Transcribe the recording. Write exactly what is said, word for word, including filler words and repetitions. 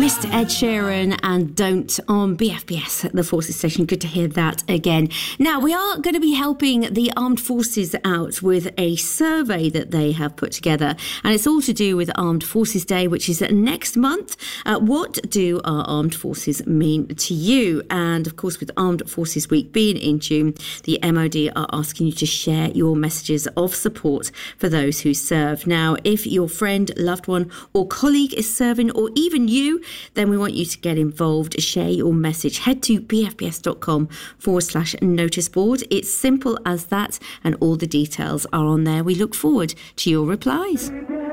Mister Ed Sheeran and Don't on B F B S, the Forces Station. Good to hear that again. Now, we are going to be helping the Armed Forces out with a survey that they have put together, and it's all to do with Armed Forces Day, which is next month. Uh, what do our armed forces mean to you? And of course, with Armed Forces Week being in June, the M O D are asking you to share your messages of support for those who serve. Now, if your friend, loved one or colleague is serving, or even you, then we want you to get involved. Share your message. Head to bfbs.com forward slash notice board. It's simple as that, and all the details are on there. We look forward to your replies.